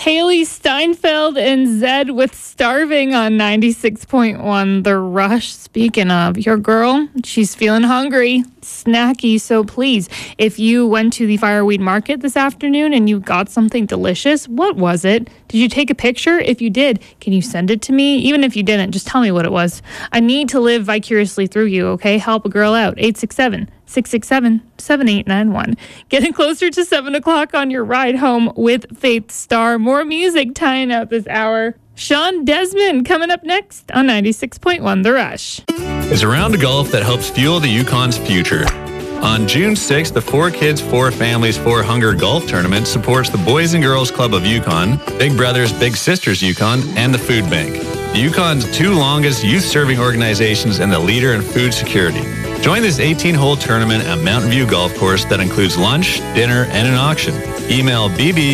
Haley Steinfeld and Zed with Starving on 96.1 The Rush. Speaking of, your girl, she's feeling hungry, snacky, so please, if you went to the Fireweed Market this afternoon and you got something delicious, what was it? Did you take a picture? If you did, can you send it to me? Even if you didn't, just tell me what it was. I need to live vicariously through you, okay? Help a girl out. 867-667-7891. Getting closer to 7 o'clock on your ride home with Faith Star. More music tying out this hour. Sean Desmond coming up next on 96.1 The Rush. Is a round of golf that helps fuel the Yukon's future. On June 6th, the 4 Kids, 4 Families, 4 Hunger Golf Tournament supports the Boys and Girls Club of Yukon, Big Brothers Big Sisters Yukon, and the Food Bank. The Yukon's 2 longest youth-serving organizations and the leader in food security. Join this 18-hole tournament at Mountain View Golf Course that includes lunch, dinner, and an auction. Email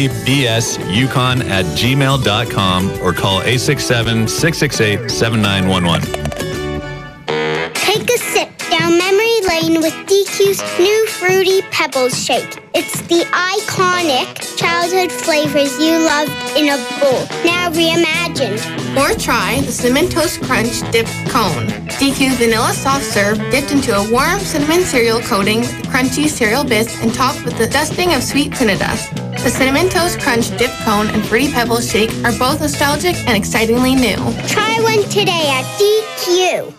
bbbsyukon@gmail.com or call 867-668-7911. Take a sip down memory lane with DQ's new Fruity Pebbles shake. It's the iconic childhood flavors you loved in a bowl, now reimagined. Or try the Cinnamon Toast Crunch Dipped Cone. DQ's vanilla soft serve dipped into a warm cinnamon cereal coating with crunchy cereal bits and topped with a dusting of sweet Cinnadust. The Cinnamon Toast Crunch Dipped Cone and Fruity Pebbles shake are both nostalgic and excitingly new. Try one today at DQ.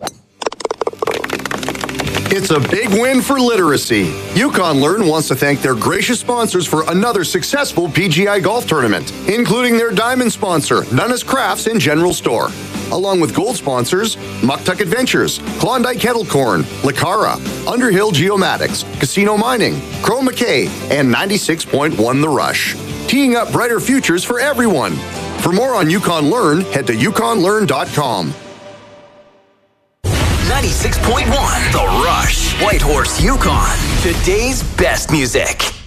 It's a big win for literacy. Yukon Learn wants to thank their gracious sponsors for another successful PGI golf tournament, including their diamond sponsor, Nunna's Crafts and General Store, along with gold sponsors, Muktuk Adventures, Klondike Kettle Corn, Licara, Underhill Geomatics, Casino Mining, Crow McKay, and 96.1 The Rush. Teeing up brighter futures for everyone. For more on Yukon Learn, head to yukonlearn.com. 96.1 The Rush. Whitehorse, Yukon. Today's best music.